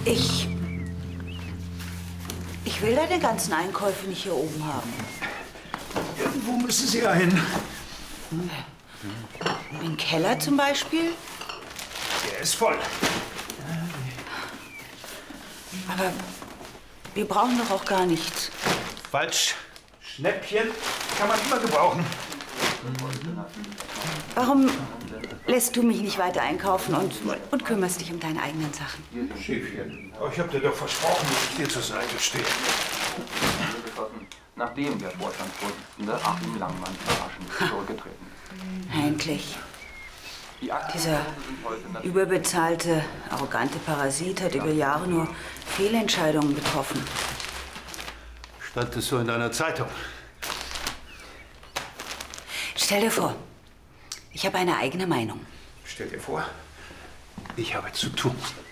Ich will deine ganzen Einkäufe nicht hier oben haben. Irgendwo müssen sie ja hin. Im Keller zum Beispiel? Der ist voll. Aber wir brauchen doch auch gar nichts. Falsch. Schnäppchen kann man immer gebrauchen. Warum lässt du mich nicht weiter einkaufen und kümmerst dich um deine eigenen Sachen? Schäfchen, ich hab dir doch versprochen, dass ich dir zur Seite stehe. Nachdem der Vorstandsvorsitzende Achim Langmann überraschend zurückgetreten ist. Endlich. Dieser überbezahlte, arrogante Parasit hat über Jahre nur Fehlentscheidungen getroffen. Stand es so in deiner Zeitung? Stell dir vor, ich habe eine eigene Meinung. Stell dir vor, ich habe zu tun.